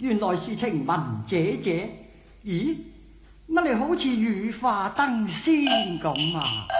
原來是晴雯姐姐。咦，乜你好似如花燈仙咁啊？